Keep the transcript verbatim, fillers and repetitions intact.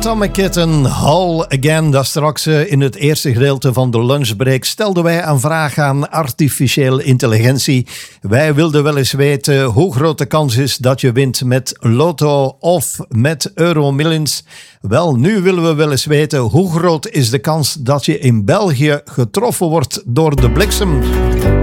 Atomic Kitten, Hall Again. Dat straks in het eerste gedeelte van de lunchbreak stelden wij een vraag aan artificiële intelligentie. Wij wilden wel eens weten hoe groot de kans is dat je wint met Lotto of met Euromillions. Wel, nu willen we wel eens weten hoe groot is de kans dat je in België getroffen wordt door de bliksem.